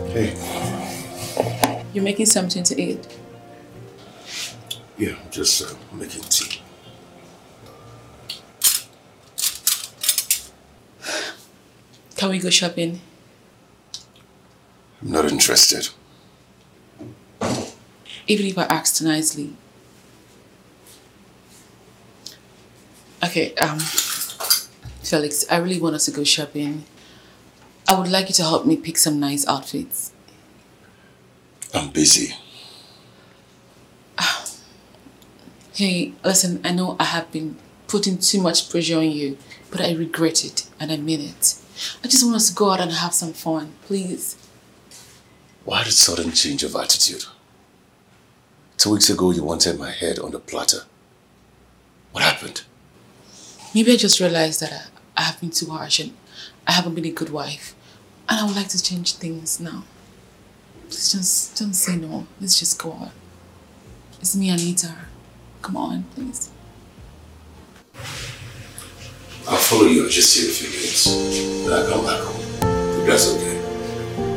Hey. You're making something to eat? Yeah, I'm just making tea. Can we go shopping? I'm not interested. Even if I asked nicely. Okay, Felix, I really want us to go shopping. I would like you to help me pick some nice outfits. I'm busy. Hey, listen, I know I have been putting too much pressure on you, but I regret it and I mean it. I just want us to go out and have some fun, please. Why the sudden change of attitude? 2 weeks ago you wanted my head on the platter. What happened? Maybe I just realized that I have been too harsh and I haven't been a good wife. And I would like to change things now. Please just don't say no. Let's just go out. It's me, Anita. Come on, please. I'll follow you. I'll just see a few minutes. Then I'll come back home. If that's okay.